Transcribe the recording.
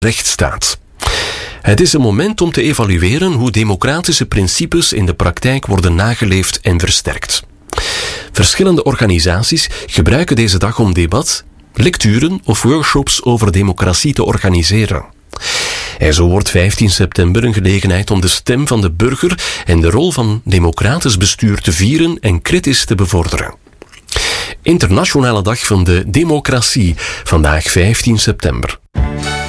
rechtsstaat. Het is een moment om te evalueren hoe democratische principes in de praktijk worden nageleefd en versterkt. Verschillende organisaties gebruiken deze dag om debat, lecturen of workshops over democratie te organiseren. En zo wordt 15 september een gelegenheid om de stem van de burger en de rol van democratisch bestuur te vieren en kritisch te bevorderen. Internationale Dag van de Democratie, vandaag 15 september.